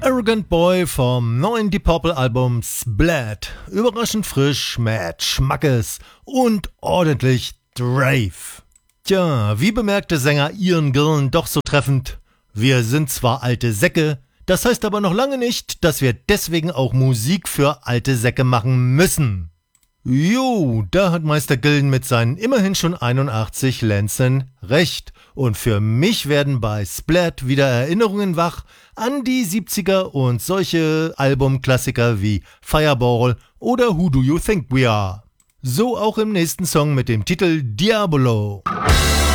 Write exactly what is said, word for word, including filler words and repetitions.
Arrogant Boy vom neuen Deep Purple Album Splat. Überraschend frisch, mit Schmackes und ordentlich Drave. Tja, wie bemerkte Sänger Ian Gillan doch so treffend: Wir sind zwar alte Säcke, das heißt aber noch lange nicht, dass wir deswegen auch Musik für alte Säcke machen müssen. Jo, da hat Meister Gillan mit seinen immerhin schon einundachtzig Lenzen recht. Und für mich werden bei Splat wieder Erinnerungen wach an die siebziger und solche Albumklassiker wie Fireball oder Who Do You Think We Are. So auch im nächsten Song mit dem Titel Diabolo.